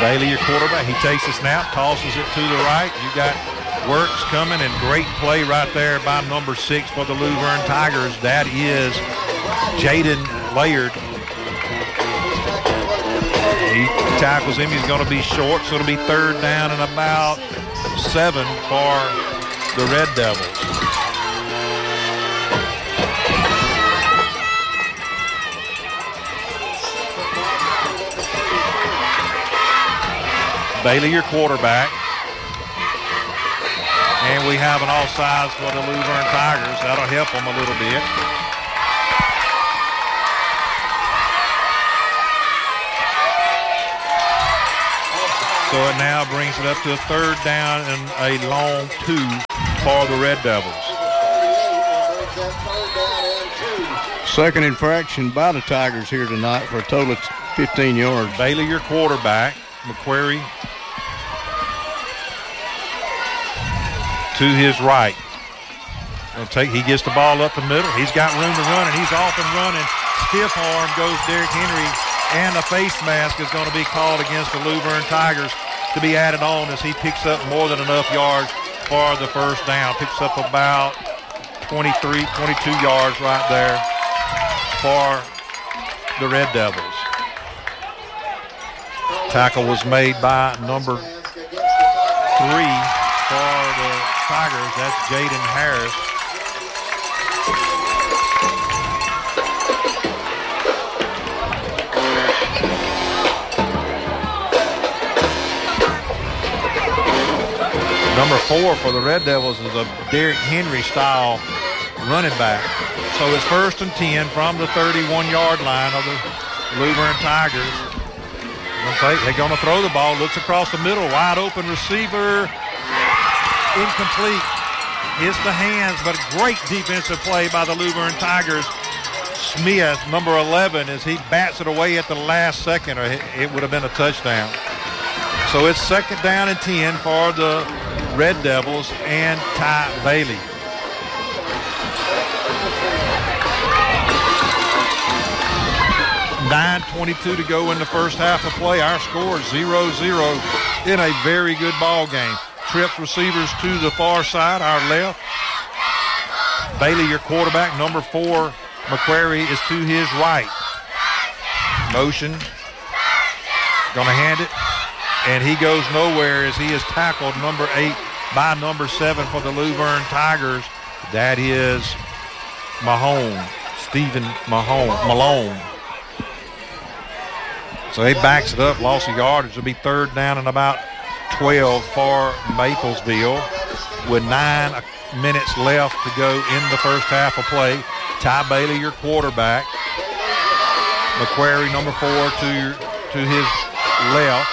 Bailey, your quarterback, he takes the snap, tosses it to the right. You got Works coming, and great play right there by number 6 for the Luverne Tigers. That is Jaden Laird. He tackles him. He's going to be short, so it'll be third down and about 7 for the Red Devils. Bailey, your quarterback. And we have an offsides for the Luverne Tigers. That'll help them a little bit. So it now brings it up to a third down and a long 2 for the Red Devils. Second infraction by the Tigers here tonight for a total of 15 yards. Bailey, your quarterback. McQuarrie to his right. He gets the ball up the middle. He's got room to run, and he's off and running. Stiff arm goes Derrick Henry, and a face mask is going to be called against the Luverne Tigers to be added on as he picks up more than enough yards for the first down. Picks up about 23, 22 yards right there for the Red Devils. Tackle was made by number 3 for the Tigers. That's Jaden Harris. Number 4 for the Red Devils is a Derrick Henry style running back. So it's first and 10 from the 31-yard line of the Luverne Tigers. They're going to throw the ball. Looks across the middle. Wide open receiver. Incomplete. Hits the hands, but a great defensive play by the Luverne Tigers. Smith, number 11, as he bats it away at the last second, or it would have been a touchdown. So it's second down and 10 for the Red Devils and Ty Bailey. .22 to go in the first half of play. Our score is 0-0 in a very good ball game. Trips receivers to the far side, our left. Bailey, your quarterback, number 4, McQuarrie, is to his right. Motion. Going to hand it. And he goes nowhere as he is tackled, number 8, by number 7 for the Luverne Tigers. That is Mahone, Stephen Malone. So he backs it up, loss of yardage. It'll be third down and about 12 for Maplesville with 9 minutes left to go in the first half of play. Ty Bailey, your quarterback. McQuarrie, number 4, to his left.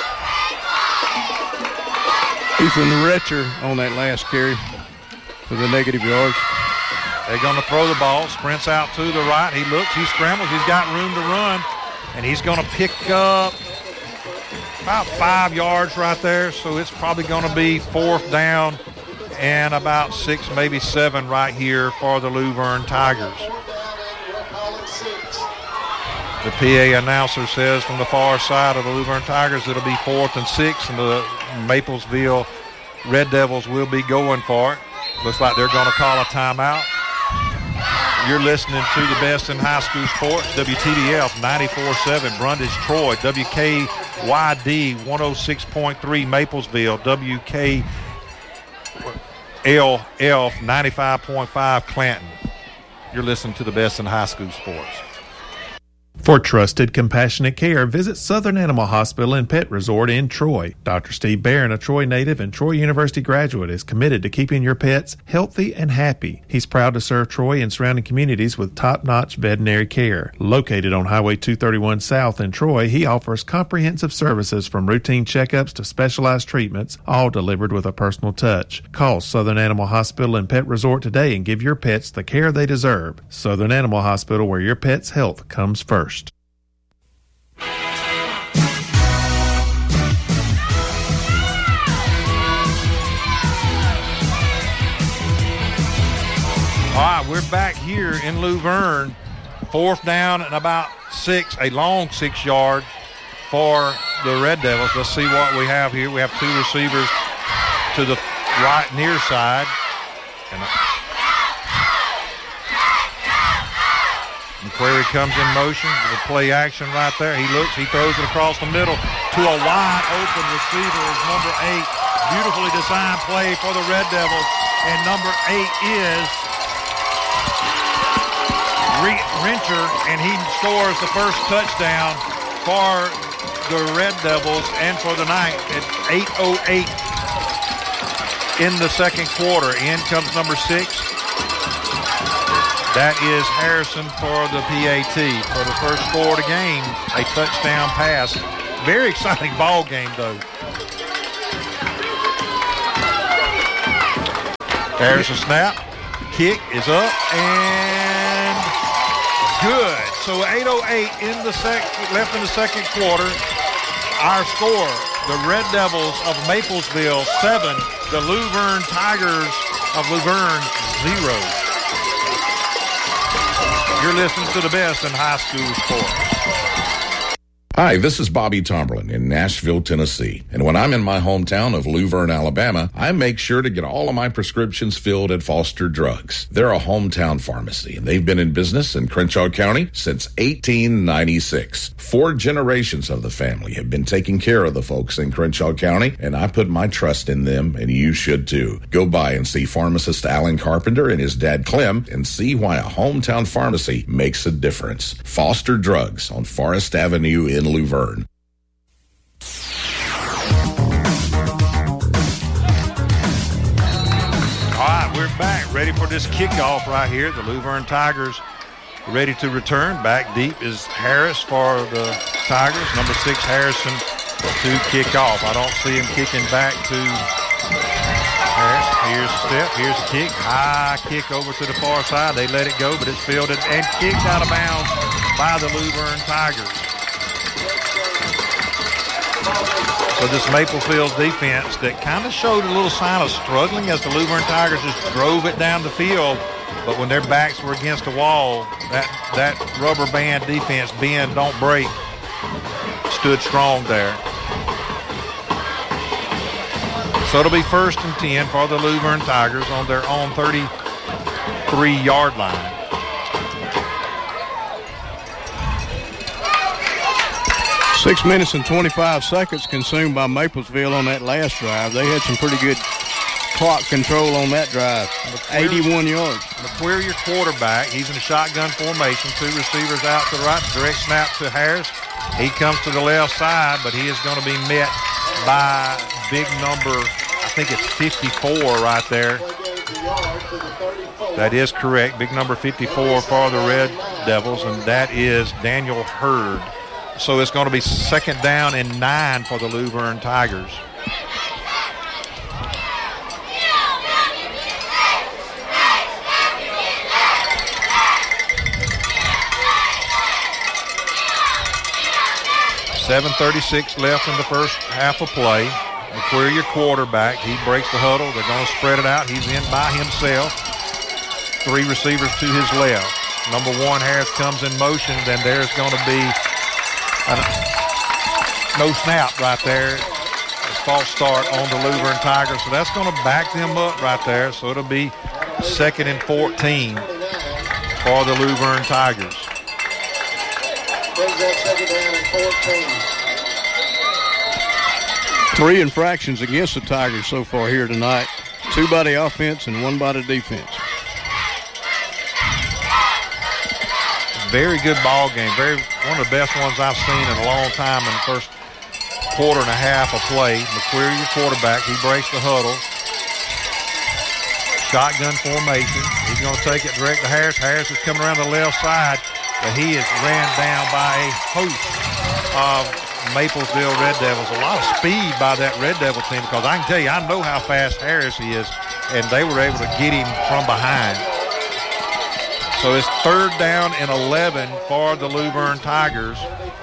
He's in the retcher on that last carry for the negative yards. They're going to throw the ball. Sprints out to the right. He looks. He scrambles. He's got room to run. And he's going to pick up about 5 yards right there. So it's probably going to be fourth down and about 6, maybe 7 right here for the Luverne Tigers. The PA announcer says from the far side of the Luverne Tigers it'll be 4th and 6, and the Maplesville Red Devils will be going for it. Looks like they're going to call a timeout. You're listening to the best in high school sports, WTBF 94.7 Brundage Troy, WKYD 106.3 Maplesville, WKLF 95.5 Clanton. You're listening to the best in high school sports. For trusted, compassionate care, visit Southern Animal Hospital and Pet Resort in Troy. Dr. Steve Barron, a Troy native and Troy University graduate, is committed to keeping your pets healthy and happy. He's proud to serve Troy and surrounding communities with top-notch veterinary care. Located on Highway 231 South in Troy, he offers comprehensive services from routine checkups to specialized treatments, all delivered with a personal touch. Call Southern Animal Hospital and Pet Resort today and give your pets the care they deserve. Southern Animal Hospital, where your pet's health comes first. All right, we're back here in Luverne. Fourth down and about 6, a long 6 yard for the Red Devils. Let's see what we have here. We have two receivers to the right near side. And McQuarrie comes in motion. The play action right there. He looks, he throws it across the middle to a wide open receiver is number 8. Beautifully designed play for the Red Devils. And number 8 is Rencher, and he scores the first touchdown for the Red Devils and for the night at 8:08 in the second quarter. In comes number 6. That is Harrison for the PAT for the first score of the game, a touchdown pass. Very exciting ball game, though. There's a snap. Kick is up and good. So 8:08 left in the second quarter. Our score, the Red Devils of Maplesville 7, the Luverne Tigers of Luverne 0. You're listening to the best in high school sports. Hi, this is Bobby Tomberlin in Nashville, Tennessee. And when I'm in my hometown of Luverne, Alabama, I make sure to get all of my prescriptions filled at Foster Drugs. They're a hometown pharmacy, and they've been in business in Crenshaw County since 1896. 4 generations of the family have been taking care of the folks in Crenshaw County, and I put my trust in them, and you should too. Go by and see pharmacist Alan Carpenter and his dad Clem and see why a hometown pharmacy makes a difference. Foster Drugs on Forest Avenue in Luverne. All right, we're back, ready for this kickoff right here. The Luverne Tigers ready to return. Back deep is Harris for the Tigers. Number 6, Harrison, to kick off. I don't see him kicking back to Harris. Here's a step, here's a kick. High kick over to the far side. They let it go, but it's fielded and kicked out of bounds by the Luverne Tigers. So this Maplesville defense that kind of showed a little sign of struggling as the Luverne Tigers just drove it down the field. But when their backs were against the wall, that rubber band defense, bend, don't break, stood strong there. So it'll be 1st and 10 for the Luverne Tigers on their own 33-yard line. Six minutes and 25 seconds consumed by Maplesville on that last drive. They had some pretty good clock control on that drive. 81 yards. McQuarrie, your quarterback. He's in a shotgun formation. 2 receivers out to the right. Direct snap to Harris. He comes to the left side, but he is going to be met by big number, I think it's 54 right there. That is correct. Big number 54 for the Red Devils, and that is Daniel Hurd. So it's going to be 2nd down and 9 for the Luverne Tigers. .7:36 left in the first half of play. McQuarrie, your quarterback. He breaks the huddle. They're going to spread it out. He's in by himself. 3 receivers to his left. Number 1, Harris comes in motion. Then there's going to be no snap right there. A false start on the Luverne Tigers. So that's going to back them up right there. So it'll be 2nd and 14 for the Luverne Tigers. Brings that 2nd down and 14. 3 infractions against the Tigers so far here tonight. 2 by the offense and 1 by the defense. Very good ball game. One of the best ones I've seen in a long time in the first quarter and a half of play. McQuarrie, your quarterback. He breaks the huddle. Shotgun formation. He's going to take it direct to Harris. Harris is coming around the left side, but he is ran down by a host of Maplesville Red Devils. A lot of speed by that Red Devil team, because I can tell you, I know how fast Harris is, and they were able to get him from behind. So it's 3rd down and 11 for the Luverne Tigers.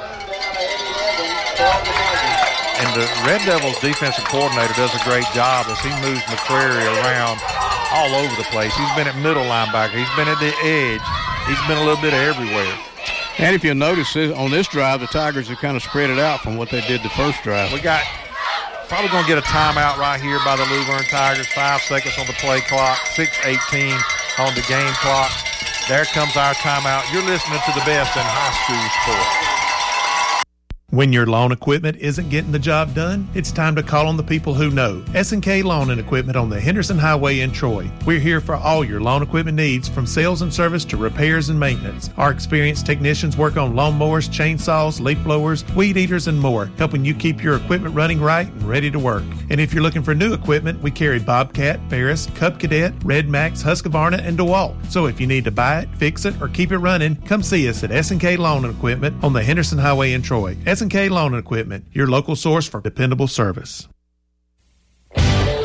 And the Red Devils defensive coordinator does a great job as he moves McQuarrie around all over the place. He's been at middle linebacker. He's been at the edge. He's been a little bit everywhere. And if you'll notice, on this drive, the Tigers have kind of spread it out from what they did the first drive. We got probably going to get a timeout right here by the Luverne Tigers. 5 seconds on the play clock, 6:18 on the game clock. There comes our timeout. You're listening to the best in high school sports. When your lawn equipment isn't getting the job done, it's time to call on the people who know. S&K Lawn and Equipment on the Henderson Highway in Troy. We're here for all your lawn equipment needs, from sales and service to repairs and maintenance. Our experienced technicians work on lawnmowers, chainsaws, leaf blowers, weed eaters, and more, helping you keep your equipment running right and ready to work. And if you're looking for new equipment, we carry Bobcat, Ferris, Cub Cadet, Red Max, Husqvarna, and DeWalt. So if you need to buy it, fix it, or keep it running, come see us at S&K Lawn and Equipment on the Henderson Highway in Troy. S&K Lawn and Equipment, your local source for dependable service. All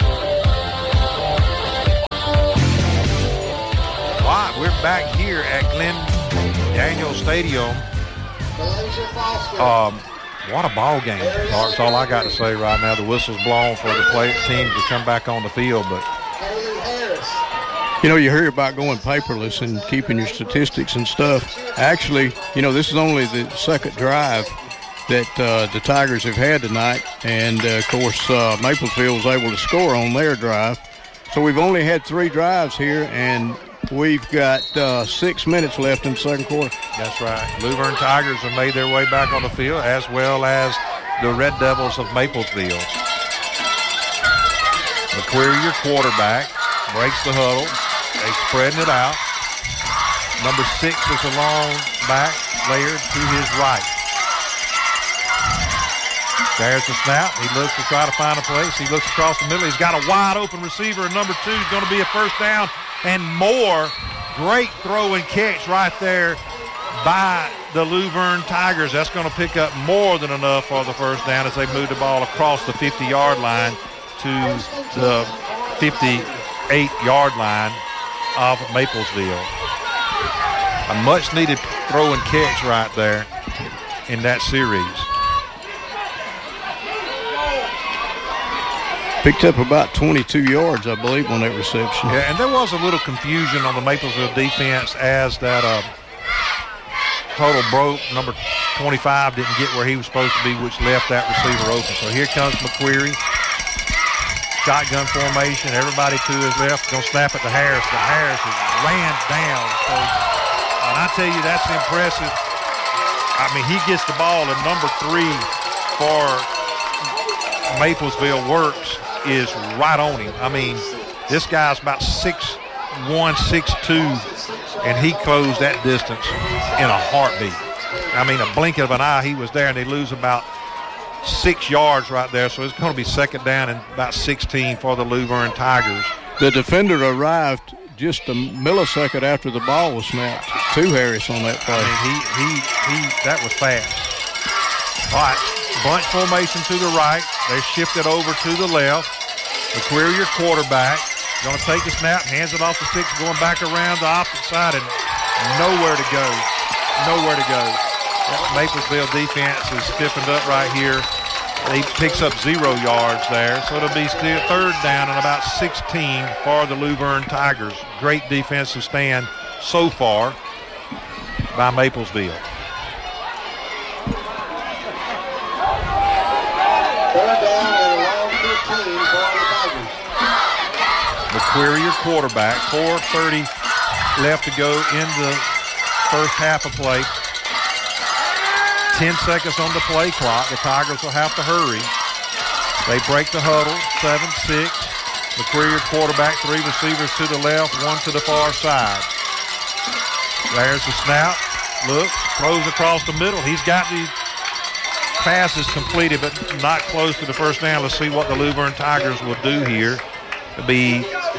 right, we're back here at Glenn Daniel Stadium. What a ball game. That's all I got to say right now. The whistle's blown for the team to come back on the field, but you know, you hear about going paperless and keeping your statistics and stuff. Actually, you know, this is only the second drive that the Tigers have had tonight, and of course Maplesville was able to score on their drive. So we've only had 3 drives here, and we've got 6 minutes left in the second quarter. That's right. Luverne Tigers have made their way back on the field, as well as the Red Devils of Maplesville. McQuarrie, your quarterback, breaks the huddle. They spreading it out. Number 6 is a long back, Laird to his right. There's the snap. He looks to try to find a place. He looks across the middle. He's got a wide open receiver, and number 2 is going to be a first down and more. Great throw and catch right there by the Luverne Tigers. That's going to pick up more than enough for the first down as they move the ball across the 50-yard line to the 58-yard line of Maplesville. A much-needed throw and catch right there in that series. Picked up about 22 yards, I believe, on that reception. Yeah, and there was a little confusion on the Maplesville defense as that total broke. Number 25 didn't get where he was supposed to be, which left that receiver open. So here comes McQuarrie. Shotgun formation. Everybody to his left. Going to snap it to Harris. But Harris is ran down. So, and I tell you, that's impressive. I mean, he gets the ball, and number 3 for Maplesville Works is right on him. I mean, this guy's about 6'1", 6'2", and he closed that distance in a heartbeat. I mean, a blink of an eye, he was there, and they lose about 6 yards right there. So it's going to be second down and about 16 for the Luverne Tigers. The defender arrived just a millisecond after the ball was snapped to Harris on that play. I mean, he that was fast. All right. Bunch formation to the right. They shift it over to the left. McQuarrie, your quarterback, going to take the snap, hands it off the 6, going back around the opposite side, and nowhere to go. Nowhere to go. That Maplesville defense is stiffened up right here. He picks up 0 yards there, so it'll be still third down and about 16 for the Luverne Tigers. Great defensive stand so far by Maplesville. McQuarrie, your quarterback, 4:30 left to go in the first half of play. 10 seconds on the play clock. The Tigers will have to hurry. They break the huddle, 7-6. McQuarrie, your quarterback, 3 receivers to the left, 1 to the far side. There's the snap. Looks, throws across the middle. He's got the passes completed, but not close to the first down. Let's see what the Luverne Tigers will do here. It'll be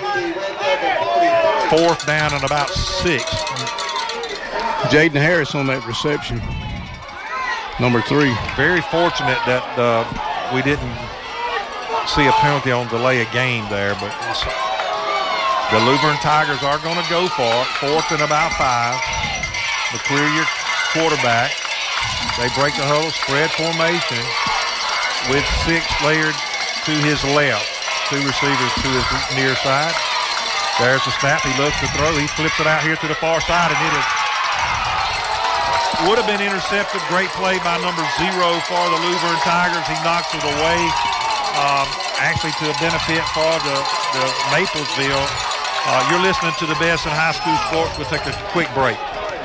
fourth down and about 6. Jaden Harris on that reception, number 3. Very fortunate that we didn't see a penalty on delay of game there, but the Luverne Tigers are going to go for it. Fourth and about 5. McQuarrie, your quarterback. They break the huddle, spread formation with 6 Laird to his left. 2 receivers to his near side. There's the snap. He looks to throw. He flips it out here to the far side, and it is would have been intercepted. Great play by number 0 for the Luverne Tigers. He knocks it away, actually to a benefit for the Maplesville. You're listening to the best in high school sports. We'll take a quick break.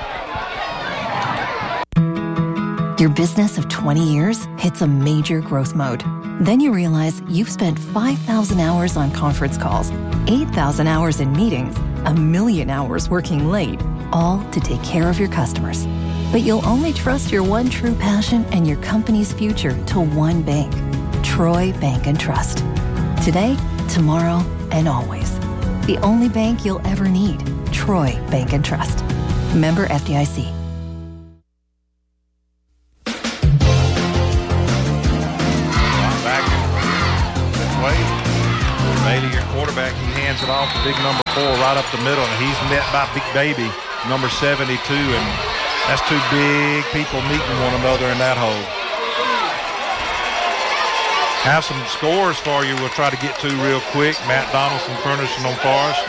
Your business of 20 years hits a major growth mode. Then you realize you've spent 5,000 hours on conference calls, 8,000 hours in meetings, 1,000,000 hours working late, all to take care of your customers. But you'll only trust your one true passion and your company's future to one bank, Troy Bank and Trust. Today, tomorrow, and always. The only bank you'll ever need, Troy Bank and Trust. Member FDIC. Back this way. Bailey, your quarterback, he hands it off to big number 4 right up the middle, and he's met by Big Baby, number 72, and that's two big people meeting one another in that hole. Have some scores for you we'll try to get to real quick. Matt Donaldson furnishing on Forest.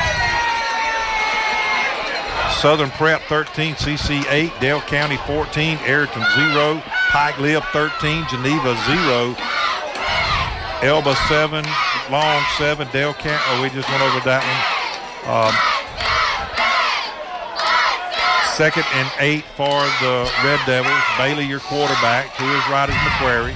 Southern Prep 13, CC 8, Dale County 14, Ayrton 0, Pike Lib 13, Geneva 0, Elba 7, Long 7, Dale County. Oh, we just went over that one. 2nd and 8 for the Red Devils. Bailey, your quarterback. To his right is McQuarrie.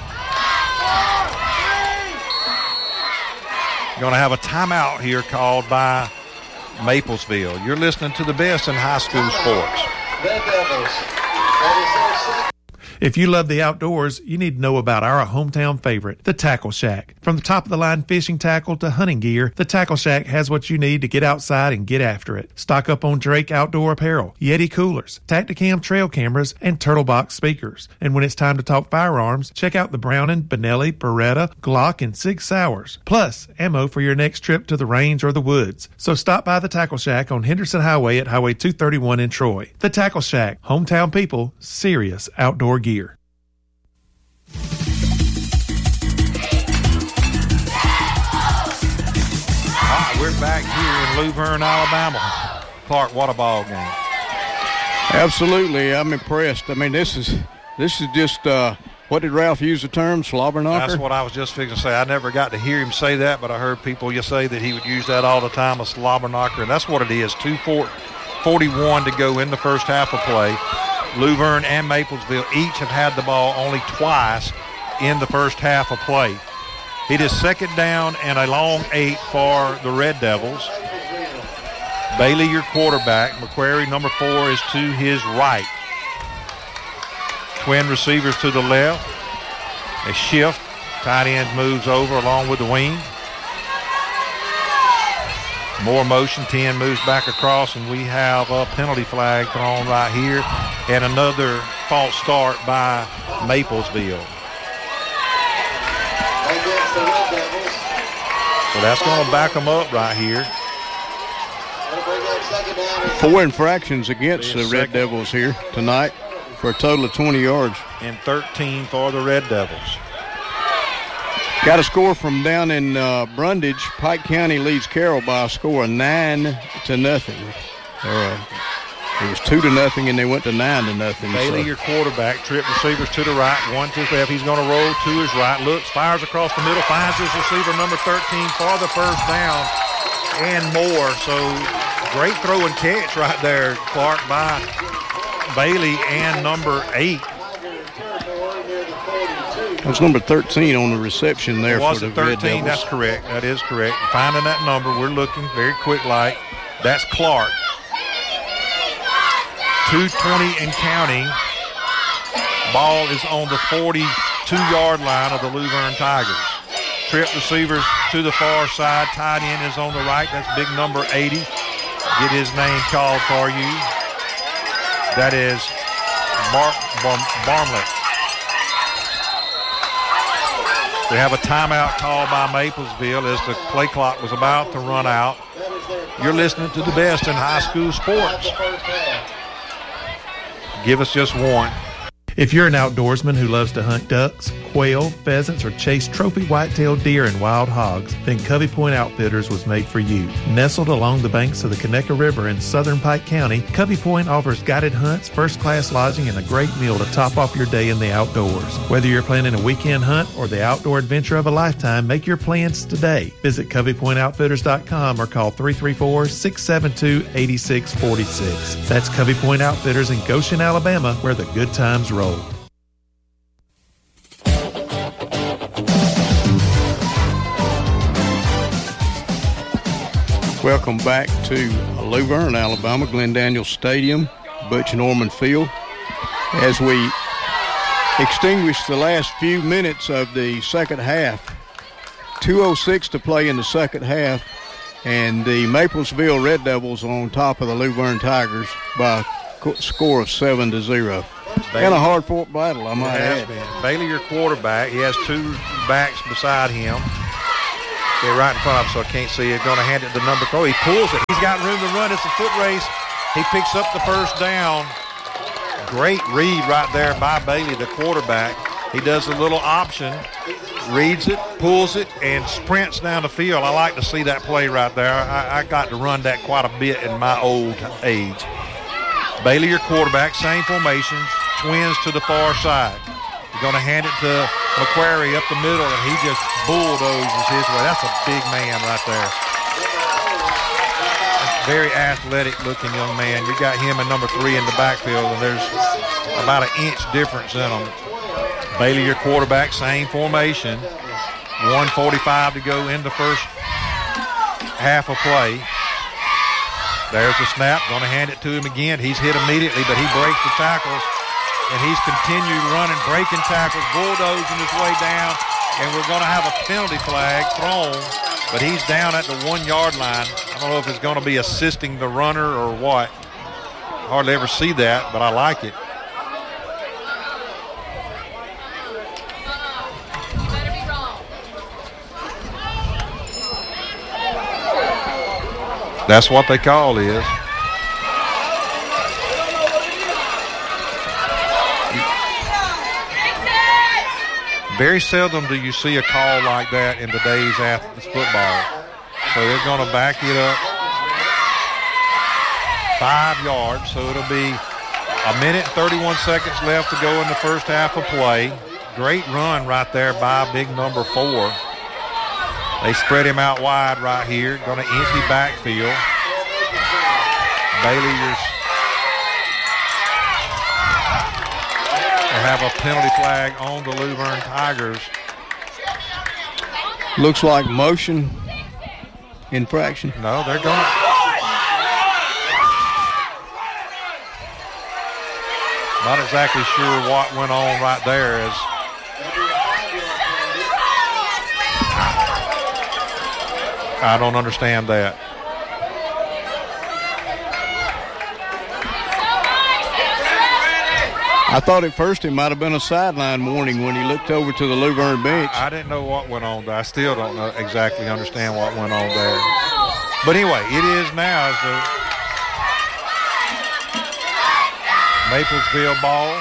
Going to have a timeout here called by Maplesville. You're listening to the best in high school sports. Red Devils. That is their second. If you love the outdoors, you need to know about our hometown favorite, the Tackle Shack. From the top-of-the-line fishing tackle to hunting gear, the Tackle Shack has what you need to get outside and get after it. Stock up on Drake outdoor apparel, Yeti coolers, Tacticam trail cameras, and Turtle Box speakers. And when it's time to talk firearms, check out the Browning, Benelli, Beretta, Glock, and Sig Sauers. Plus, ammo for your next trip to the range or the woods. So stop by the Tackle Shack on Henderson Highway at Highway 231 in Troy. The Tackle Shack, hometown people, serious outdoor gear. We're back here in Luverne, Alabama. Clark, what a ball game. Absolutely. I'm impressed. I mean, this is just, what did Ralph use the term, slobber knocker? That's what I was just fixing to say. I never got to hear him say that, but I heard people say that he would use that all the time, a slobber knocker, and that's what it is. 2:41 to go in the first half of play. Luverne and Maplesville each have had the ball only twice in the first half of play. It is 2nd down and a long 8 for the Red Devils. Bailey, your quarterback. McQuarrie, number 4, is to his right. Twin receivers to the left. A shift. Tight end moves over along with the wing. More motion. 10 moves back across, and we have a penalty flag thrown right here. And another false start by Maplesville. Against the Red Devils. So that's going to back them up right here. That'll bring up 2nd down and 4 infractions against the Red Devils here tonight for a total of 20 yards. And 13 for the Red Devils. Got a score from down in Brundage. Pike County leads Carroll by a score of 9-0. It was 2-0, and they went to 9-0. Bailey, your quarterback, trip receivers to the right, 1 to his left. He's going to roll to his right, looks, fires across the middle, finds his receiver, number 13, for the first down and more. So great throw and catch right there, Clark, by Bailey and number 8. It was number 13 on the reception there for the Red 13, Devils. that's correct. That is correct. Finding that number, we're looking very quick like. That's Clark. 2:20 and counting. Ball is on the 42-yard line of the Luverne Tigers. Trip receivers to the far side. Tight end is on the right. That's big number 80. Get his name called for you. That is Barmlett. We have a timeout called by Maplesville as the play clock was about to run out. You're listening to the best in high school sports. Give us just one. If you're an outdoorsman who loves to hunt ducks, quail, pheasants, or chase trophy white-tailed deer and wild hogs, then Covey Point Outfitters was made for you. Nestled along the banks of the Conecuh River in southern Pike County, Covey Point offers guided hunts, first-class lodging, and a great meal to top off your day in the outdoors. Whether you're planning a weekend hunt or the outdoor adventure of a lifetime, make your plans today. Visit CoveyPointOutfitters.com or call 334-672-8646. That's Covey Point Outfitters in Goshen, Alabama, where the good times roll. Welcome back to Luverne, Alabama, Glenn Daniels Stadium, Butch Norman Field. As we extinguish the last few minutes of the second half, 2:06 to play in the second half, and the Maplesville Red Devils are on top of the Luverne Tigers by a score of 7-0. And a hard-fought battle, I might add. Bailey, your quarterback, he has two backs beside him. They're right in front of him, so I can't see it. Going to hand it to number 3. He pulls it. He's got room to run. It's a foot race. He picks up the first down. Great read right there by Bailey, the quarterback. He does a little option, reads it, pulls it, and sprints down the field. I like to see that play right there. I got to run that quite a bit in my old age. Bailey, your quarterback, same formations, twins to the far side. You're going to hand it to McQuarrie up the middle, and he just bulldozes his way. That's a big man right there. Very athletic-looking young man. You got him and number 3 in the backfield, and there's about an inch difference in them. Bailey, your quarterback, same formation. 1:45 to go in the first half of play. There's the snap. Going to hand it to him again. He's hit immediately, but he breaks the tackles. And he's continued running, breaking tackles, bulldozing his way down, and we're going to have a penalty flag thrown, but he's down at the 1-yard line. I don't know if it's going to be assisting the runner or what. Hardly ever see that, but I like it. That's what they call is. Very seldom do you see a call like that in today's football. So they're going to back it up 5 yards. So it'll be a minute and 31 seconds left to go in the first half of play. Great run right there by big number 4. They spread him out wide right here. Going to empty backfield. Bailey will have a penalty flag on the Luverne Tigers. Looks like motion infraction. No, they're going to. Not exactly sure what went on right there. I don't understand that. I thought at first it might have been a sideline warning when he looked over to the Luverne bench. I didn't know what went on there. I still don't know exactly understand what went on there. But anyway, it is now as the Maplesville ball.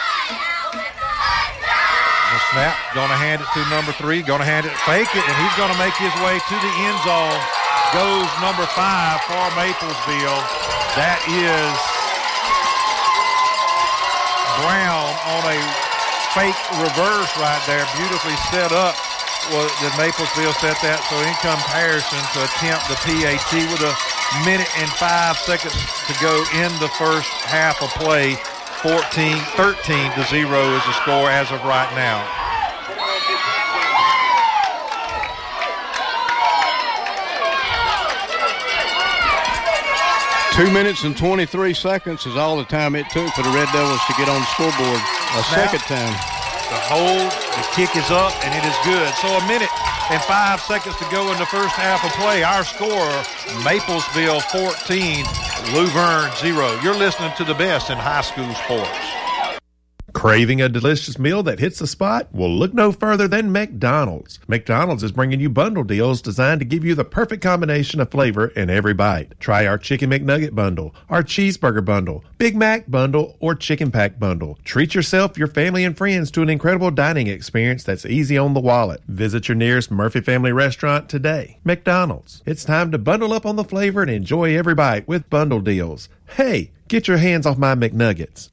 The snap, going to hand it to number 3, going to hand it, fake it, and he's going to make his way to the end zone. Goes number 5 for Maplesville. That is Brown on a fake reverse right there, beautifully set up. Well, did Maplesville set that? So in comparison to attempt the PAT with a minute and 5 seconds to go in the first half of play, 13-0 is the score as of right now. Two 2 minutes and 23 seconds is all the time it took for the Red Devils to get on the scoreboard a second time. The hold, the kick is up, and it is good. So a minute and 5 seconds to go in the first half of play. Our score, Maplesville 14, Luverne 0. You're listening to the best in high school sports. Craving a delicious meal that hits the spot? Well, look no further than McDonald's. McDonald's is bringing you bundle deals designed to give you the perfect combination of flavor in every bite. Try our Chicken McNugget bundle, our Cheeseburger bundle, Big Mac bundle, or Chicken Pack bundle. Treat yourself, your family, and friends to an incredible dining experience that's easy on the wallet. Visit your nearest Murphy Family restaurant today. McDonald's. It's time to bundle up on the flavor and enjoy every bite with bundle deals. Hey, get your hands off my McNuggets.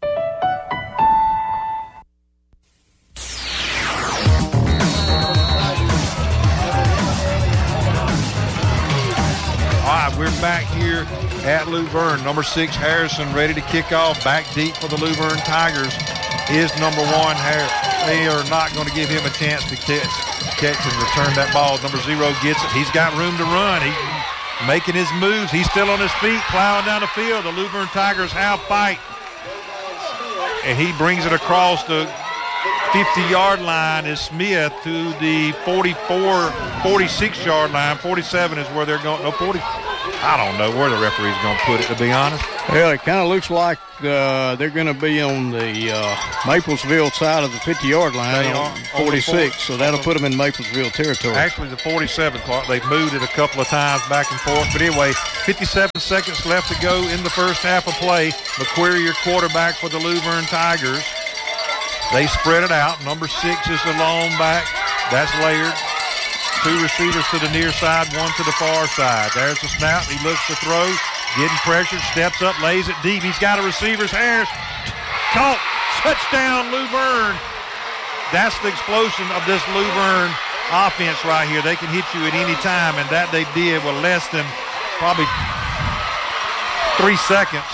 We're back here at Luverne. Number 6, Harrison, ready to kick off. Back deep for the Luverne Tigers is number 1, Harris. They are not going to give him a chance to catch and return that ball. Number 0 gets it. He's got room to run. He's making his moves. He's still on his feet, plowing down the field. The Luverne Tigers have fight. And he brings it across the 50-yard line is Smith to the 46-yard line. 47 is where they're going. No, 40. I don't know where the referee's going to put it, to be honest. Well, it kind of looks like they're going to be on the Maplesville side of the 50-yard line on 46, so that'll put them in Maplesville territory. Actually, the 47 part, they've moved it a couple of times back and forth. But anyway, 57 seconds left to go in the first half of play. McQuarrie, your quarterback for the Luverne Tigers. They spread it out. Number 6 is the lone back. That's Laird. 2 receivers to the near side, 1 to the far side. There's the snap. He looks to throw. Getting pressured. Steps up, lays it deep. He's got a receiver's Harris. Caught. Touchdown, Luverne. That's the explosion of this Luverne offense right here. They can hit you at any time, and that they did with less than probably 3 seconds.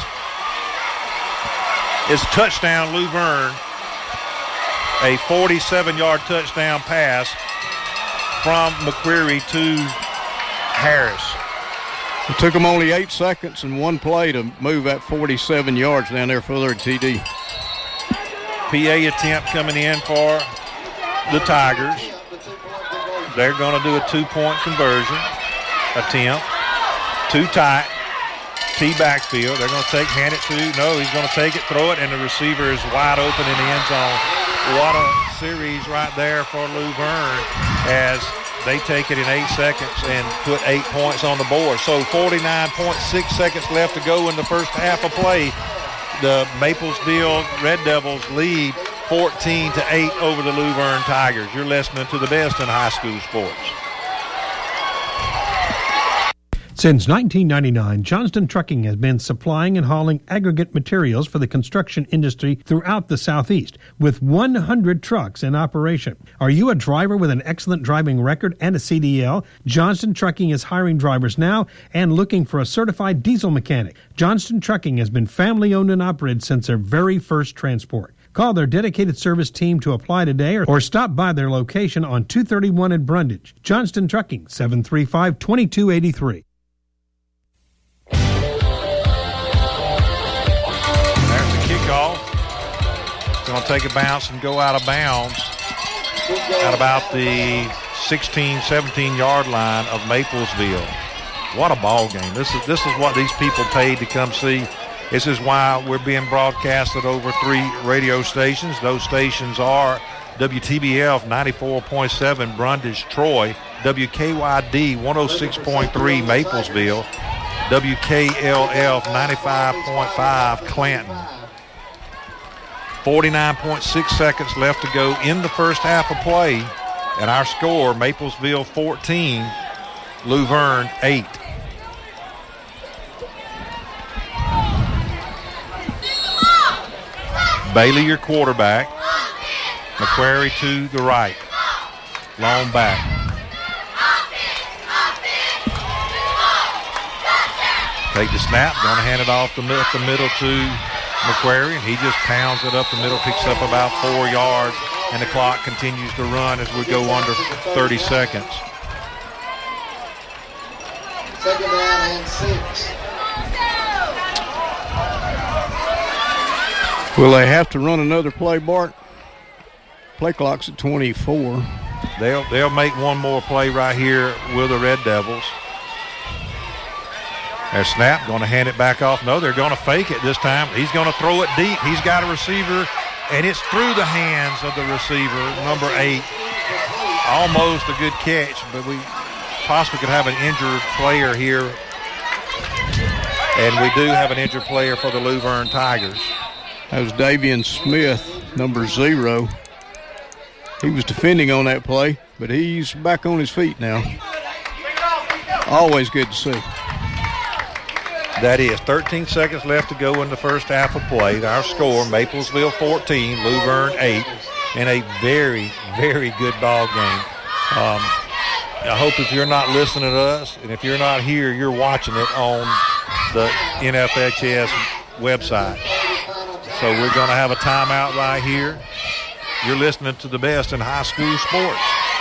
It's touchdown, Luverne. A 47-yard touchdown pass from McQuarrie to Harris. It took them only 8 seconds and 1 play to move that 47 yards down there for their TD. PA attempt coming in for the Tigers. They're going to do a 2-point conversion attempt. Too tight. T backfield. They're going to hand it to. No, he's going to take it, throw it, and the receiver is wide open in the end zone. What a series right there for Luverne as they take it in 8 seconds and put 8 points on the board. So 49.6 seconds left to go in the first half of play. The Maplesville Red Devils lead 14-8 over the Luverne Tigers. You're listening to the best in high school sports. Since 1999, Johnston Trucking has been supplying and hauling aggregate materials for the construction industry throughout the Southeast, with 100 trucks in operation. Are you a driver with an excellent driving record and a CDL? Johnston Trucking is hiring drivers now and looking for a certified diesel mechanic. Johnston Trucking has been family-owned and operated since their very first transport. Call their dedicated service team to apply today or stop by their location on 231 in Brundage. Johnston Trucking, 735-2283. It's going to take a bounce and go out of bounds at about the 16, 17-yard line of Maplesville. What a ball game. This is what these people paid to come see. This is why we're being broadcasted over 3 radio stations. Those stations are WTBF 94.7 Brundage, Troy, WKYD 106.3 Maplesville, WKLF 95.5 Clanton. 49.6 seconds left to go in the first half of play. And our score, Maplesville 14, Luverne 8. Bailey, your quarterback. McQuarrie to the right. Long back. Take the snap. Going to hand it off the middle to McQuarrie, and he just pounds it up the middle, picks up about 4 yards, and the clock continues to run as we go under 30 seconds. Second down and 6. Will they have to run another play, Bart? Play clock's at 24. They'll make one more play right here with the Red Devils. Their snap, going to hand it back off. No, they're going to fake it this time. He's going to throw it deep. He's got a receiver And it's through the hands of the receiver, number 8. Almost a good catch, but we possibly could have an injured player here. And we do have an injured player for the Luverne Tigers. That was Davian Smith, number 0. He was defending on that play, but he's back on his feet now. Always good to see. That is 13 seconds left to go in the first half of play. Our score, Maplesville 14, Luverne 8, in a very, very good ball game. I hope if you're not listening to us, and if you're not here, you're watching it on the NFHS website. So we're going to have a timeout right here. You're listening to the best in high school sports.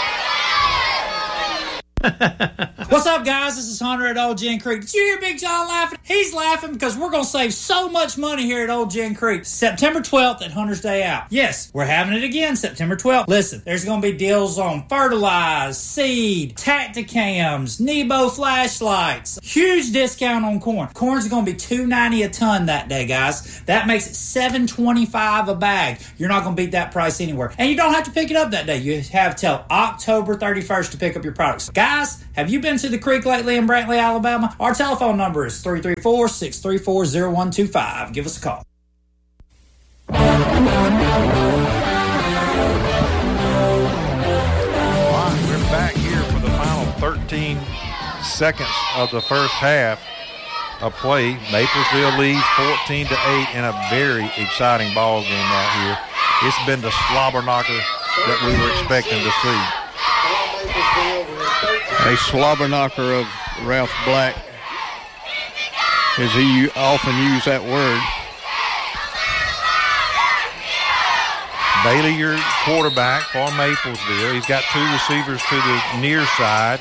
What's up, guys? This is Hunter at Old Gin Creek. Did you hear Big John laughing? He's laughing because we're going to save so much money here at Old Gin Creek. September 12th at Hunter's Day Out. Yes, we're having it again September 12th. Listen, there's going to be deals on fertilize, seed, Tacticams, Nebo flashlights. Huge discount on corn. Corn's going to be $2.90 a ton that day, guys. That makes it $7.25 a bag. You're not going to beat that price anywhere. And you don't have to pick it up that day. You have till October 31st to pick up your products. Guys, have you been to the creek lately in Brantley, Alabama? Our telephone number is 334-634-0125. Give us a call. We're back here for the final 13 seconds of the first half of play. Maplesville leads 14-8 in a very exciting ball game out here. It's been the slobber knocker that we were expecting to see. A slobber knocker of Ralph Black, as he often used that word. Bailey, your quarterback for Maplesville. He's got 2 receivers to the near side.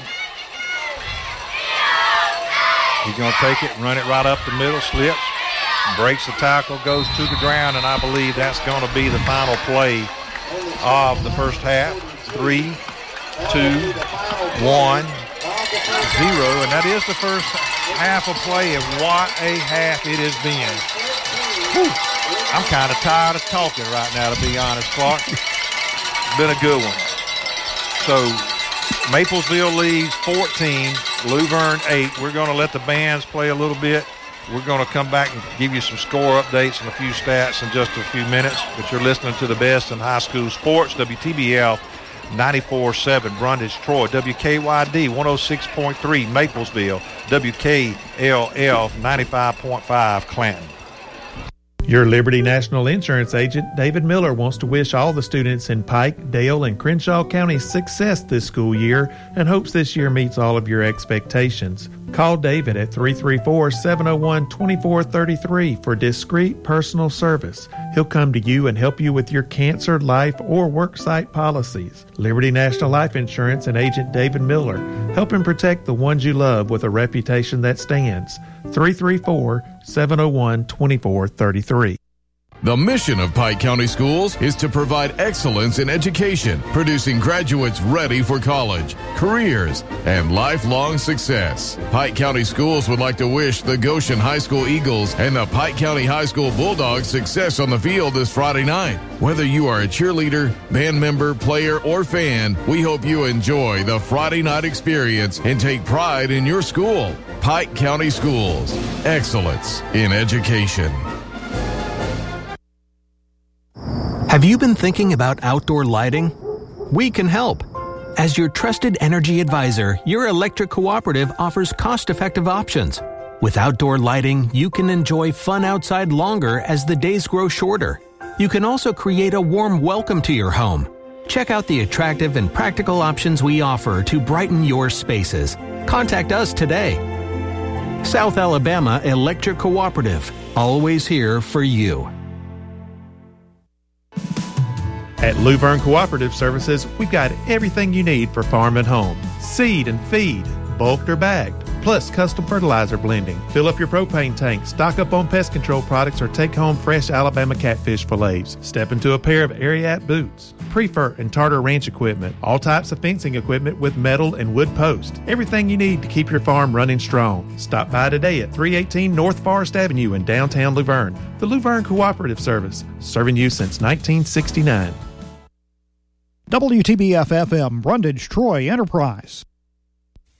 He's going to take it, run it right up the middle, slips, breaks the tackle, goes to the ground, and I believe that's going to be the final play of the first half. 3, 2, 1, 0, and that is the first half of play, and what a half it has been. Whew. I'm kind of tired of talking right now, to be honest, Clark. It's been a good one. So Maplesville leads 14, Luverne 8. We're going to let the bands play a little bit. We're going to come back and give you some score updates and a few stats in just a few minutes, but you're listening to the best in high school sports, WTBL 94.7 Brundage, Troy, WKYD 106.3 Maplesville, WKLF 95.5 Clanton. Your Liberty National Insurance agent, David Miller, wants to wish all the students in Pike, Dale, and Crenshaw counties success this school year and hopes this year meets all of your expectations. Call David at 334-701-2433 for discreet personal service. He'll come to you and help you with your cancer, life, or worksite policies. Liberty National Life Insurance and agent David Miller, helping protect the ones you love with a reputation that stands. 334-701-2433. The mission of Pike County Schools is to provide excellence in education, producing graduates ready for college, careers, and lifelong success. Pike County Schools would like to wish the Goshen High School Eagles and the Pike County High School Bulldogs success on the field this Friday night. Whether you are a cheerleader, band member, player, or fan, we hope you enjoy the Friday night experience and take pride in your school. Pike County Schools, excellence in education. Have you been thinking about outdoor lighting? We can help. As your trusted energy advisor, your electric cooperative offers cost-effective options. With outdoor lighting, you can enjoy fun outside longer as the days grow shorter. You can also create a warm welcome to your home. Check out the attractive and practical options we offer to brighten your spaces. Contact us today. South Alabama Electric Cooperative, always here for you. At Luverne Cooperative Services, we've got everything you need for farm and home. Seed and feed, bulked or bagged, plus custom fertilizer blending. Fill up your propane tank, stock up on pest control products, or take home fresh Alabama catfish fillets. Step into a pair of Ariat boots, Prefer and Tartar Ranch equipment, all types of fencing equipment with metal and wood posts. Everything you need to keep your farm running strong. Stop by today at 318 North Forest Avenue in downtown Luverne. The Luverne Cooperative Service, serving you since 1969. WTBF-FM, Brundage Troy Enterprise.